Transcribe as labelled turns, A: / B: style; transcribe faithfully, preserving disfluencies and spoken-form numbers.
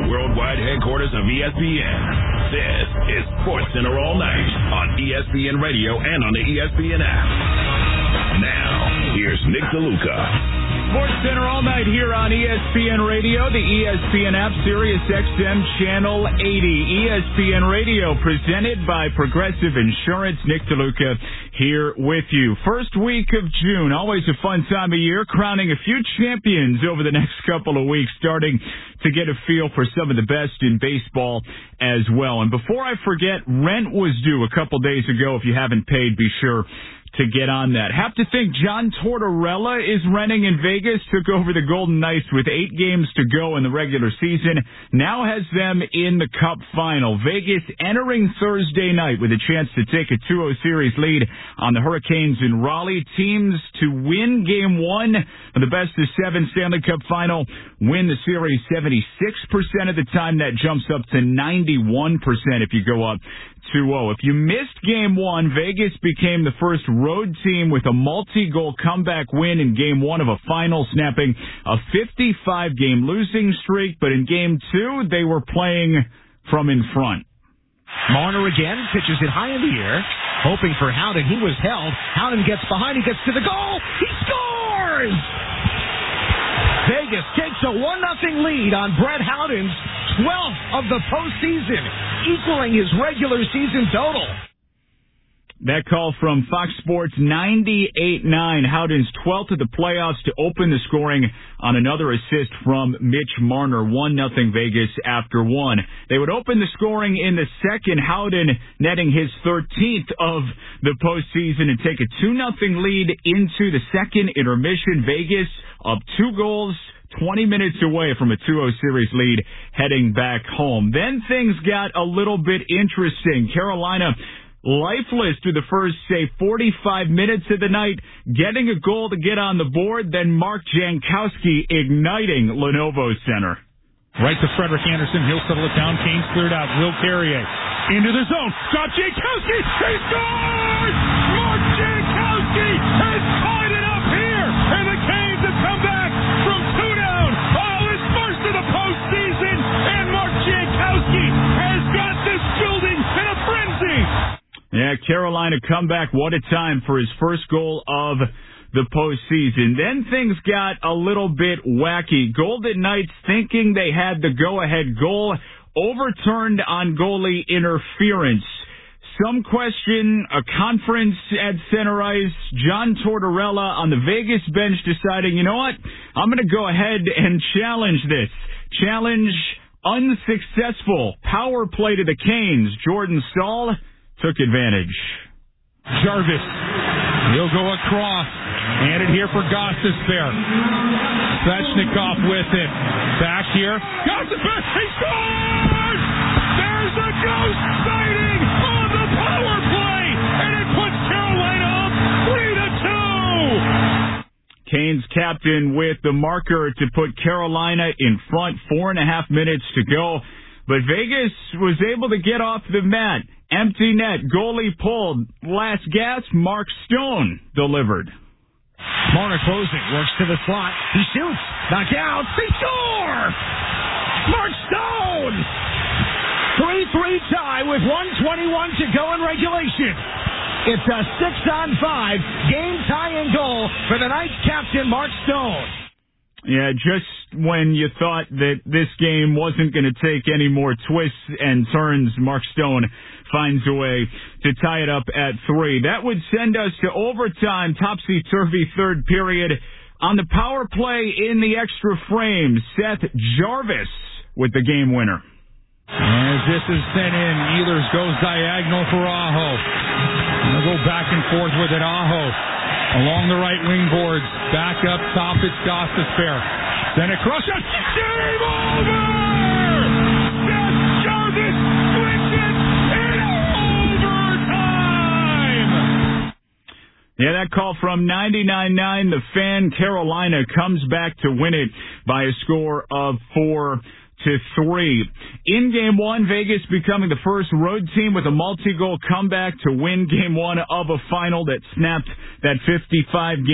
A: the worldwide headquarters of E S P N. This is SportsCenter All Night on E S P N Radio and on the E S P N app. Now, here's Nick DeLuca.
B: SportsCenter All Night here on E S P N Radio, the E S P N app, Sirius X M Channel eighty. E S P N Radio presented by Progressive Insurance. Nick DeLuca here with you. First week of June, always a fun time of year, crowning a few champions over the next couple of weeks, starting to get a feel for some of the best in baseball as well. And before I forget, rent was due a couple days ago. If you haven't paid, be sure to get on that. Have to think John Tortorella is renting in Vegas, took over the Golden Knights with eight games to go in the regular season, now has them in the Cup final. Vegas entering Thursday night with a chance to take a two oh series lead on the Hurricanes in Raleigh. Teams to win game one of the best of seven Stanley Cup final win the series seventy-six percent of the time. That jumps up to ninety-one percent if you go up two oh. If you missed game one, Vegas became the first road team with a multi-goal comeback win in game one of a final, snapping a fifty-five game losing streak. But in game two, they were playing from in front.
C: Marner again pitches it high in the air, hoping for Howden. He was held. Howden gets behind. He gets to the goal. He scores! Vegas takes a one nothing lead on Brett Howden's twelfth of the postseason, equaling his regular season total.
B: That call from Fox Sports ninety-eight nine. Howden's twelfth of the playoffs to open the scoring on another assist from Mitch Marner. one nothing Vegas after one. They would open the scoring in the second. Howden netting his thirteenth of the postseason and take a two nothing lead into the second intermission. Vegas up two goals, twenty minutes away from a two oh series lead heading back home. Then things got a little bit interesting. Carolina lifeless through the first, say, forty-five minutes of the night, getting a goal to get on the board, then Mark Jankowski igniting Lenovo Center.
D: Right to Frederick Anderson. He'll settle it down. Kane's cleared out. Will Carrier into the zone. Got Jankowski. He scores! Mark Jankowski has tied it up here, and the Canes have come back from two down. Oh, his first of the postseason, and Mark Jankowski has got this building in a frenzy.
B: Yeah, Carolina comeback. What a time for his first goal of the postseason. Then things got a little bit wacky. Golden Knights, thinking they had the go-ahead goal, overturned on goalie interference. Some question a conference at center ice. John Tortorella on the Vegas bench deciding, you know what, I'm going to go ahead and challenge this. Challenge unsuccessful. Power play to the Canes. Jordan Staal took advantage.
D: Jarvis, he'll go across. Handed here for Gostisbehere. Svechnikov with it. Back here. Gostisbehere, he scores! There's a ghost sighting on the power play, and it puts Carolina up three to two.
B: Canes captain with the marker to put Carolina in front. Four and a half minutes to go. But Vegas was able to get off the mat. Empty net. Goalie pulled. Last gasp. Mark Stone delivered.
C: Marner closing. Works to the slot. He shoots. Knock out. They score! Mark Stone! three three tie with one twenty-one to go in regulation. It's a six on five game tying goal for the Knights captain Mark Stone.
B: Yeah, just when you thought that this game wasn't going to take any more twists and turns, Mark Stone finds a way to tie it up at three. That would send us to overtime, topsy-turvy third period. On the power play in the extra frame, Seth Jarvis with the game winner.
D: As this is sent in, Ehlers goes diagonal for Aho. They'll go back and forth with it. Aho along the right wing boards. Back up top, it's Gostisbehere. Then a crush shot. Game over! Seth Jarvis wins it in overtime!
B: Yeah, that call from ninety-nine nine. The Fan Carolina comes back to win it by a score of four to three. In game one, Vegas becoming the first road team with a multi-goal comeback to win game one of a final that snapped that fifty-five game